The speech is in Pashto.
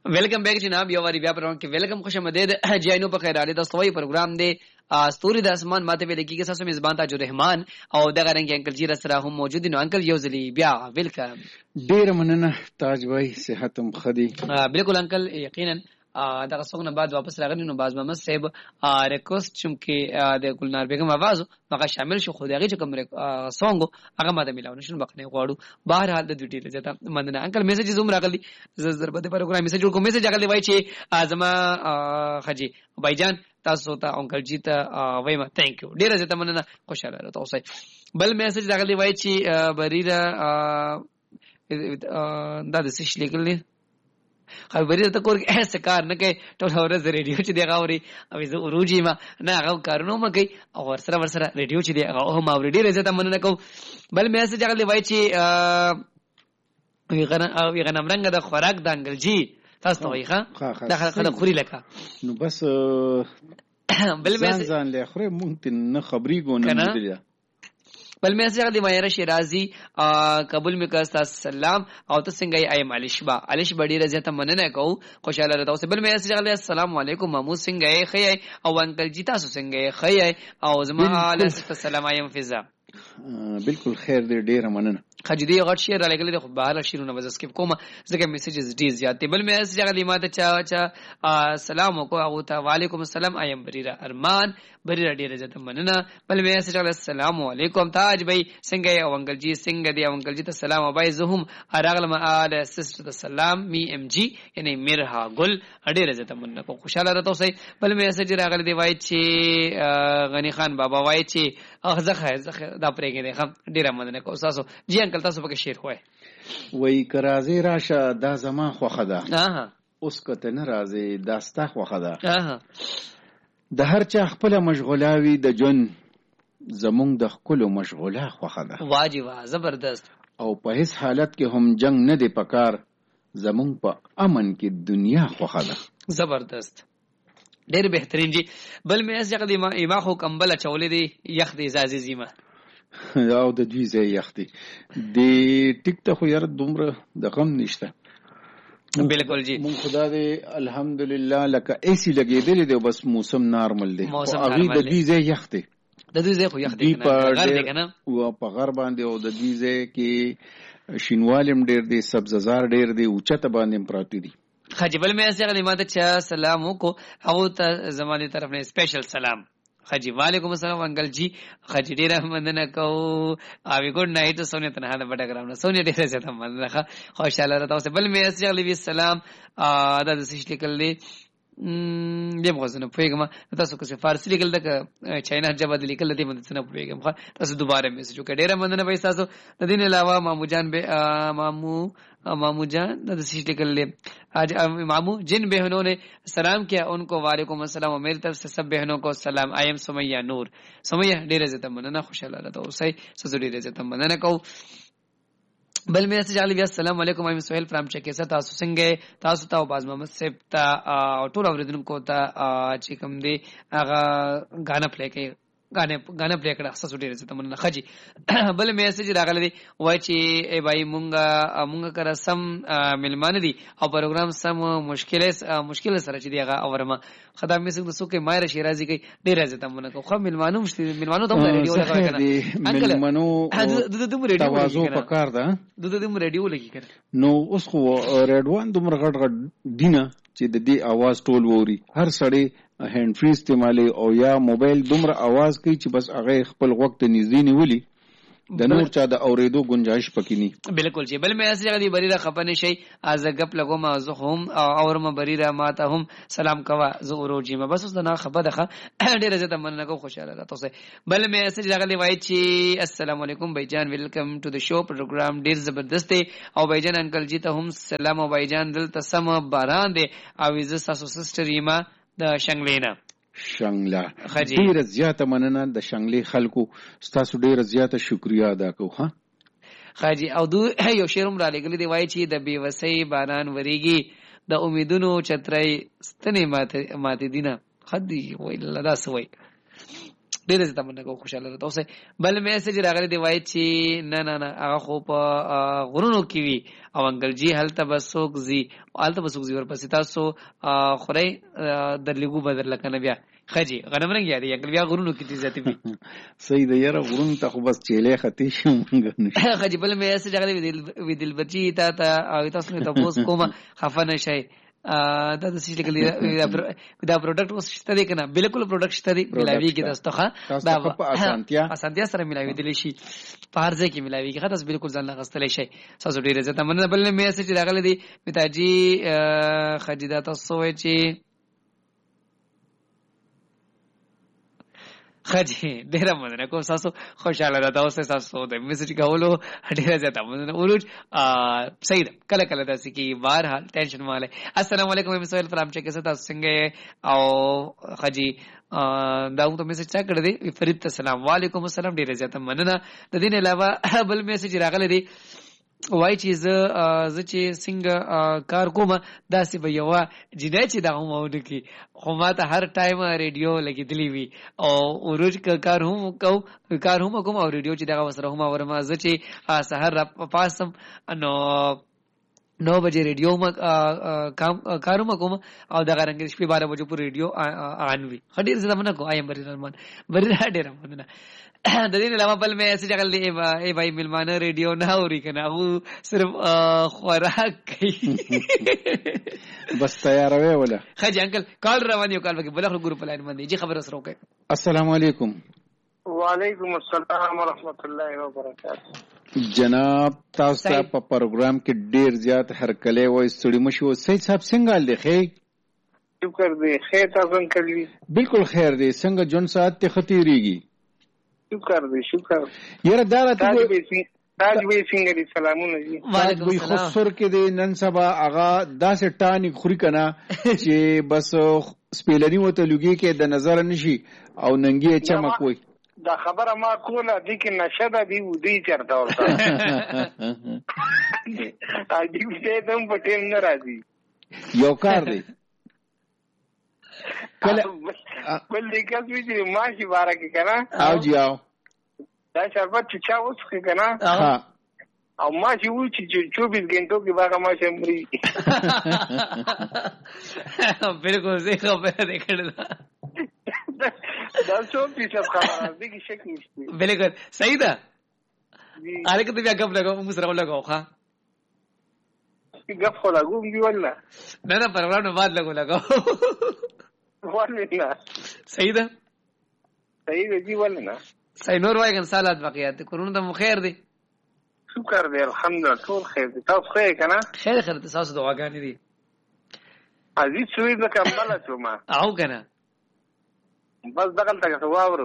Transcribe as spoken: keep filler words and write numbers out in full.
Welcome back जनाब, यो वारी व्यापार के वेलकम खुशमदीद जी आइनो पर खैर आले दोस्तों प्रोग्राम दे स्तूरी द आसमान माते पे लगी के साथ मेजबान ताजु रहमान और दगा रंग अंकल जी रसरा हम मौजूद नो अंकल योजली ब्या वेलकम ډیر مننه تاج भाई صحتم خدي बिल्कुल अंकल यकीनन دغه څنګه بعد واپس راغلی نو باز محمد صاحب ریکوست چم کې د ګلنار بیگم आवाज هغه شامل شو خو دغه چې کوم سونګ هغه ماته ملاو نشو بخنه غواړو بهر حال د ډیټیل زته مننه انکل میسج زوم راغلی زر بده پروګرام میسج کو میسج راغلی وای چې ازما خجی بایجان تاسو ته انکل جی ته وایم ثانک یو ډیر زته مننه خوشاله راته اوسه بل میسج راغلی وای چې بریره دا د سش لیکل خبرې ته کور کې هیڅ کار نه کوي ټول ورځ ریډیو چې دی غاوري او زه وروجي ما نه هغه کارونه ما کوي او ورسره ورسره ریډیو چې دی هغه ما ورډي رځه ته مننه کوم بل میسج هغه وای چې وی غن او وی غنم رنګ د خوراک د انګل جی تاسو ته وای ښه دا خلک خوري لکه نو بس بل میسج ځان له خوري ممکن نه خبري ګونه نه دی بل میسج هغه دی مایره شیرازی قبول میکړه تاسو سلام او تاسو څنګه یې ایم علشبا علشبا ډیره زیاته مننه کوم خوشاله راته بل میسج هغه السلام علیکم مامو څنګه یې خی او انکل جی تاسو څنګه یې خی او زما علیکم السلام ایم فضا بالکل خیر دې ډیره مننه خجدي غټ شیر را لګل خو بهر شیرونه وز اسکیپ کوم زګه میسجز ډیر زیات بل میسج هغه ماته چا چا سلام کو او ته وعلیکم السلام ایم بریرا ارمان بریرا ډیر زیات مننه بل میسج هغه السلام علیکم تاج بھائی څنګه او انکل جی څنګه دی انکل جی ته سلام او بھائی زهم ارغلم ال سسټر ته سلام می ام جی یعنی میرها ګل ډیر زیات مننه کو خوشاله راته اوسې بل میسج راغلی دی وای چې غنی خان بابا وای چې اخزخه دا پرېګې دی خام ډیر مننه کو تاسو جی انکل تاسو پکې شیر خوای وای کرازي راشه دا زما خوخه ده اها اوس کته نه راځي داستا خوخه ده اها د هر چا خپل مشغولاوي د جون زمونږ د خپل مشغوله خوخه ده واجب زبردست او په هیڅ حالت کې هم جنگ نه دی پکار زمونږ په امن کې دنیا خوخه ده زبردست ډېر بهترین جی بل مې اس جګه ما ایما خو کمبل چولې دی یخ دی زازي زیمه او د دوی ځای یختي د ټیک ته خو یار دومره د غم نشته بالکل جی مون خدا دې الحمدلله لکه ایسی لګیدل دی بس موسم نارمل دی او هغه د دوی ځای یختي د دوی ځای خو یختي کنه غر دی کنه او په غر باندې او د دوی ځای کې شینوالم ډیر دی سبززار ډیر دی او چته باندې پراتی دی خجبل مې اسه غلیمات چا سلام کو او ته زمانه طرف نه سپیشل سلام خجی وعلیکم السلام انکل جی خجی ډیر مننه کو او ګډ نایټ سونی ته نه دا پټګرام نه سونی ډیر زیاته مننه خوشاله راته اوسه بل مې اسه غلی سلام دا د سش لیکل دی دیم غوښنه پیغام تاسو کو فارسی لیکل د چاینا جواب لیکل دی مونږ څنګه پیغام تاسو دوباره میسج وکړئ ډیر مننه وای تاسو د دین علاوه مامو جان به مامو مامو جان د سش لیکل دی आज मामू जिन बहनों ने सलाम किया उनको वालेकुम अस्सलाम और मेरी तरफ से सब बहनों को सलाम आई एम सुमैया नूर सुमैया ډیر زته مننه خوشاله راته اوسئ سزو ډیر زته مننه کو بل میسج علی السلام علیکم ایم سہیل فرام چکیسا تاسو څنګه تاسو ته باز محمد صاحب ته ټول اوریدونکو ته چې کوم دی هغه غانا پلی کوي غانه غانه پلی کړه خاصه ډیر زته مننه خجی بل میسج راغلی دی وای چې ای بھائی مونږه مونږه کر سم ملمان دي او پروګرام سم مشکل مشکل سره چې دی هغه اورما خدای مې څنګه سو کې مایر شیرازي کوي ډیر زته مننه خو ملمانو مشته ملمانو ته ریډیو لګا کنه ملمانو د دې ریډیو توازو پکار ده د دې ریډیو لګی کنه نو اوس خو ریډوان دومره غټ غټ دینه چې د دې आवाज ټول ووري هر سړی هاند فری استعمالي او یا موبایل دومره आवाज کوي چې بس هغه خپل وخت نږدې نیولي د نور چا د اوریدو گنجائش پکې نه بالکل جی بل مې اسره غدي بریره خپنه شي از غپ لګو ما زهم اور ما بریره ماته هم سلام کوا زو روجی ما بس نه خبر ده ډیره زته مننه کو خوشاله راته اوسه بل مې اسره غلي وای چې السلام علیکم بھائی جان ویلکم ټو د شو پروګرام ډیر زبردست او بھائی جان انکل جی ته هم سلام او بھائی جان دلته سم باران دي او عزت تاسو سسټر یما د شنګلینا شنګلا ډیر زیاته مننه د شنګلې خلکو ستاسو ډیر زیاته شکریا ادا کوم ها خاجي او دو یو شیرم را لګل دی وای چې د بیوسۍ باران وریږي د امیدونو چترای ستنې ماته ماته دینه خدي وای الله دا سوي ډېر زه تمنا کوم خوشاله راته اوسه. بل میسج راغلی دی وایي چې نه نه نه هغه خو په غرونو کې وي او انکل جی هلته به څوک ځي هلته به څوک ځي ورپسې تاسو خورئ درلېږو به در لکه نه بیا خجي غنم رنګ یادې انکل بیا غرونو کې تیزاتې وي. صحیح ده یاره غرونو ته خو بس چیلې ختې شو مونږ خجي. بل میسج راغلی وي دلبرجي تا ته او تاسو نه تاسو کومه خفه نه شئ دا د سې لیکلي دا پروډکټ اوس شته دی کنه بالکل پروډکټ شته دی ملاویږي تاسو ته دا په اسانتیا اسانتیا سره ملاوي شي په هر ځای کې ملاویږي خاطر بالکل ځان غستلی شي. تاسو ډیره زه تمنه. بل میسج راغلی دی پتاجي خجیدا تاسو وایي چې خجي ډیره مننه کوم تاسو خوشاله ده تاسو تاسو د میسج کولو ډیره زیاته مننه اورج صحیح ده کله کله داسې کی بهر حال ټینشن ماله. السلام علیکم ام سویل فرام چیک کیسه تاسو څنګه او خجي دا ته میسج چا کړی دی فرید ته سلام وعلیکم السلام ډیره زیاته مننه. د دې نه علاوه بل میسج راغلی دی وای چې زه زه چې څنګه کار کوم داسې به یوه جنۍ چې دغه مونه کې خو ما ته هر ټایم ریډیو لګېدلې وي او روز کار هم کوم کار هم کوم او ریډیو چې دغه ورسره هم اورم. زه چې سهار راپاسم نو نو بجې ریډیو ما کارونه کوم او دغه رنګ شپې بارہ بجو پر ریډیو آن وي. ډېر زه مننه کوم ایم بری رحمان بری ډېر مننه. د دې علاوه بل مې اسې جګل دی ای بھائی ملمانه ریډیو نه اوري کنه هغه صرف خوراک کوي بس تیاروي ولا خجي انکل کال روان یو کال وکي بل خپل ګروپ لاین باندې جی خبر سره وکي. السلام علیکم. وعلیکم السلام ورحمۃ اللہ وبرکاتہ. جناب تاسو ته په پروګرام کې ډیر زیات هرکلی وای ستړي مشو. سید صاحب څنګه حال دی؟ خیر شکر دی. خیر تاسو څنګه؟ بالکل خیر دی. څنګه جون ساعت ته خطیریږي؟ شکر دی شکر. یاره دا راته تاج وی څنګه دي؟ سلامونه دي. وعلیکم السلام. خسر کې دی نن سبا هغه داسې ټانی خوري کنه چې بس سپیلنی وته لګي کې د نظر نشي او ننګي چمک وای. دا خبره ما کوله دي کې نشه ده دی ودی چرته ورته عجیب څه دم پټین نه راځي یو کار دی کله بل دې کس وی چې ماشي بارکه کنه او جی او دا شربت چې چا وڅخه کنه ها او ماشي و چې چوبیس غنټو کې باغه ماشي مري بالکل زه خبره ده کړل دا څو پیسه خبره دي کې شک نشته. بالکل صحیح ده. آره کته بیا غف لگاو موږ سره لگاو ښا غف خو لګوم دی ولا نه نه پروګرام نه بعد لګو لگاو ولا صحیح ده صحیح دی ولا نه صحیح. نور وای ګن سالات بقیات کورونه ته خیر دی. شکر دی الحمدلله ټول خیر دی. تاسو خیر کنه؟ خیر خیر تاسو دعاګانې دي. عزیز شوی د کمبل ته ما او کنه بس دغلت که واورو